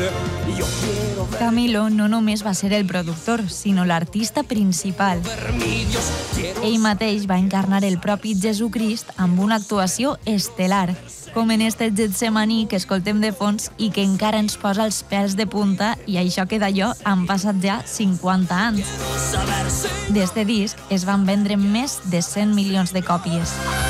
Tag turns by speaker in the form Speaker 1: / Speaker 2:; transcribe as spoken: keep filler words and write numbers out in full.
Speaker 1: Yo quiero ver
Speaker 2: Camilo no només va ser el productor, sinó l'artista principal.
Speaker 1: mi Dios. Quiero
Speaker 2: Ell mateix va encarnar el propi Jesucrist amb una actuació estel·lar, com en este Getsemaní que escoltem de fons i que encara ens posa els pèls de punta, i això que d'allò han passat ja cinquanta anys.
Speaker 1: saber si
Speaker 2: D'este disc es van vendre més de cent milions de còpies.